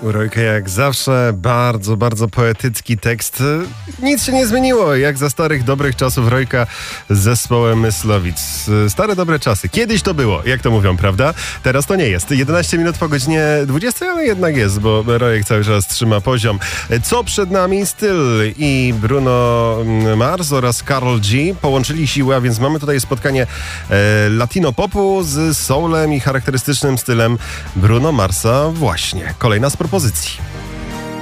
Rojka jak zawsze, bardzo, bardzo poetycki tekst. Nic się nie zmieniło, jak za starych, dobrych czasów Rojka z zespołem Myslowic. Stare, dobre czasy. Kiedyś to było, jak to mówią, prawda? Teraz to nie jest. 11 minut po godzinie 20, ale jednak jest, bo Rojek cały czas trzyma poziom. Co przed nami? Styl i Bruno Mars oraz Karol G połączyli siły, a więc mamy tutaj spotkanie latino popu z soulem i charakterystycznym stylem Bruno Marsa właśnie. Kolejna z propozycji.